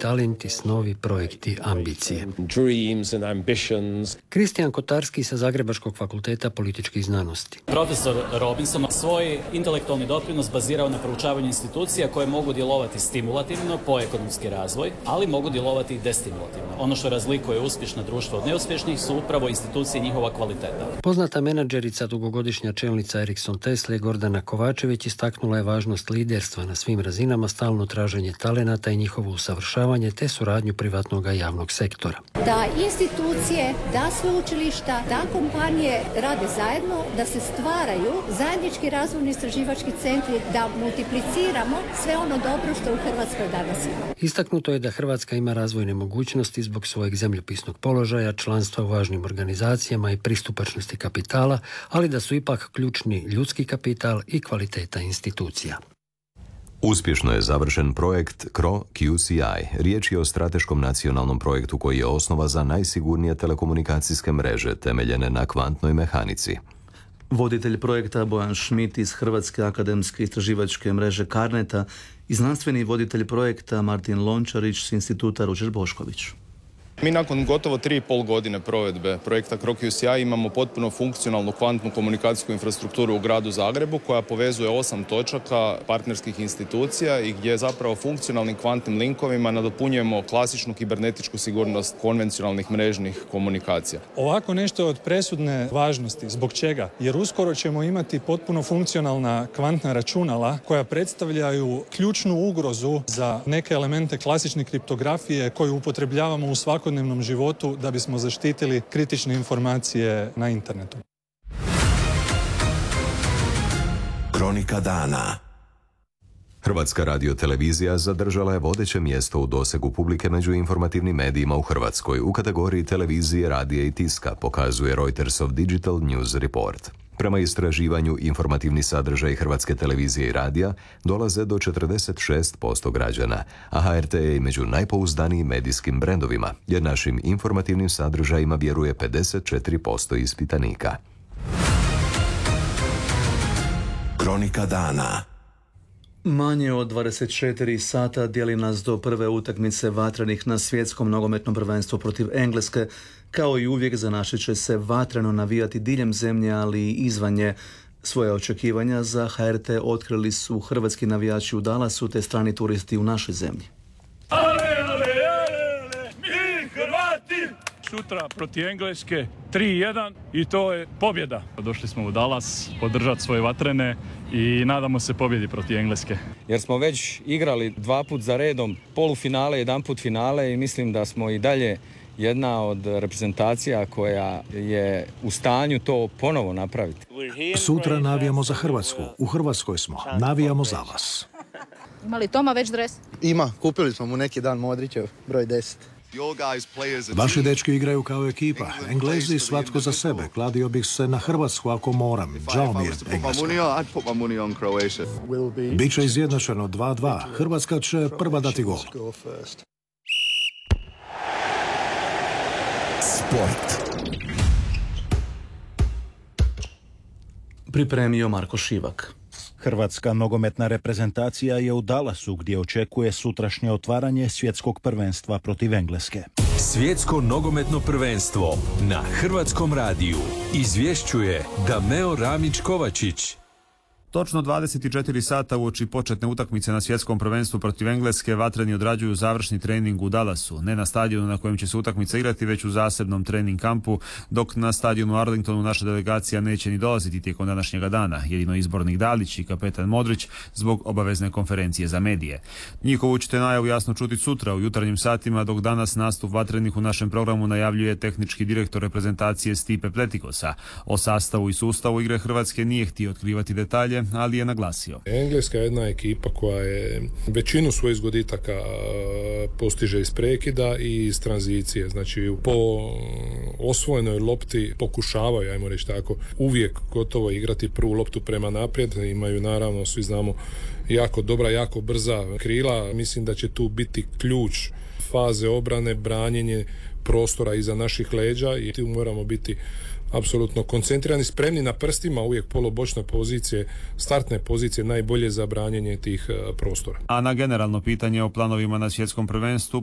talenti, snovi, projekti, ambicije. Kristijan Kotarski sa Zagrebačkog fakulteta političkih znanosti. Profesor Robinson svoj intelektualni doprinos bazirao na proučavanju institucija koje mogu djelovati stimulativno po ekonomski razvoj, ali mogu djelovati i destimulativno. Ono što razlikuje uspješna društva od neuspješnih su upravo institucije i njihova kvaliteta. Poznata menadžerica, dugogodišnja čelnica Ericsson Tesla Gordana Kovačević istaknula je važnost liderstva na svim razinama, stalno traženje talenata i njihovo usavršavanje te suradnju privatnog i javnog sektora. Da institucije, da sveučilišta, da kompanije rade zajedno, da se stvaraju zajednički razvojni istraživački centri, da multipliciramo sve ono dobro što u Hrvatskoj danas ima. Istaknuto je da Hrvatska ima razvojne mogućnosti zbog svojeg zemljopisnog položaja, članstva u važnim organizacijama i pristupačnosti kapitala, ali da su ipak ključni ljudski kapital i kvaliteta institucija. Uspješno je završen projekt CRO-QCI. Riječ je o strateškom nacionalnom projektu koji je osnova za najsigurnije telekomunikacijske mreže temeljene na kvantnoj mehanici. Voditelj projekta Bojan Šmit iz Hrvatske akademske istraživačke mreže Carneta i znanstveni voditelj projekta Martin Lončarić s instituta Ruđer Bošković. Mi nakon gotovo 3,5 godine provedbe projekta CRO-QCI imamo potpuno funkcionalnu kvantnu komunikacijsku infrastrukturu u gradu Zagrebu koja povezuje 8 točaka partnerskih institucija i gdje zapravo funkcionalnim kvantnim linkovima nadopunjujemo klasičnu kibernetičku sigurnost konvencionalnih mrežnih komunikacija. Ovako nešto je od presudne važnosti. Zbog čega? Jer uskoro ćemo imati potpuno funkcionalna kvantna računala koja predstavljaju ključnu ugrozu za neke elemente klasične kriptografije koju upotrebljavamo u svakodnevnom životu da bismo zaštitili kritične informacije na internetu. Kronika dana. Hrvatska radiotelevizija zadržala je vodeće mjesto u dosegu publike među informativnim medijima u Hrvatskoj u kategoriji televizije, radija i tiska, pokazuje Reutersov Digital News Report. Prema istraživanju, informativni sadržaj Hrvatske televizije i radija dolaze do 46% građana, a HRT je i među najpouzdanijim medijskim brendovima, jer našim informativnim sadržajima vjeruje 54% ispitanika. Kronika dana. Manje od 24 sata dijeli nas do prve utakmice vatrenih na svjetskom nogometnom prvenstvu protiv Engleske. Kao i uvijek zanašit će se vatreno navijati diljem zemlje, ali i izvan nje. Svoje očekivanja za HRT otkrili su hrvatski navijači u Dallasu te strani turisti u našoj zemlji. Mi Hrvati! Sutra protiv Engleske 3-1 i to je pobjeda. Došli smo u Dallas podržati svoje vatrene i nadamo se pobjedi protiv Engleske. Jer smo već igrali 2 put za redom polufinale, 1 put finale i mislim da smo i dalje jedna od reprezentacija koja je u stanju to ponovo napraviti. Sutra navijamo za Hrvatsku. U Hrvatskoj smo. Navijamo za vas. Ima li Toma već dres? Ima. Kupili smo mu neki dan Modrićev, broj 10. Vaši dečki igraju kao ekipa. Englezi svatko za sebe. Kladio bih se na Hrvatsku ako moram. Žao mi je Engleska. Biće izjednačeno 2-2. Hrvatska će prva dati gol. Sport. Pripremio Marko Šivak. Hrvatska nogometna reprezentacija je u Dallasu gdje očekuje sutrašnje otvaranje svjetskog prvenstva protiv Engleske. Svjetsko nogometno prvenstvo na Hrvatskom radiju izvješćuje Dameo Ramić-Kovačić. Točno 24 sata uoči početne utakmice na svjetskom prvenstvu protiv Engleske vatreni odrađuju završni trening u Dallasu. Ne na stadionu na kojem će se utakmica igrati, već u zasebnom trening kampu, dok na stadionu Arlingtonu naša delegacija neće ni dolaziti tijekom današnjega dana. Jedino izbornik Dalić i kapetan Modrić zbog obavezne konferencije za medije. Njihovu ćete najavu jasno čuti sutra u jutarnjim satima, dok danas nastup vatrenih u našem programu najavljuje tehnički direktor reprezentacije Stipe Pletikosa. O sastavu i sustavu igre Hrvatske nije htio otkrivati detalje, ali je naglasio. Engleska je jedna ekipa koja je većinu svojih zgoditaka postiže iz prekida i iz tranzicije. Znači po osvojenoj lopti pokušavaju, ajmo reći tako, uvijek gotovo igrati prvu loptu prema naprijed. Imaju naravno, svi znamo, jako dobra, jako brza krila. Mislim da će tu biti ključ faze obrane, branjenje prostora iza naših leđa i tu moramo biti apsolutno koncentrirani, spremni na prstima, uvijek polobočne pozicije, startne pozicije najbolje za branjenje tih prostora. A na generalno pitanje o planovima na svjetskom prvenstvu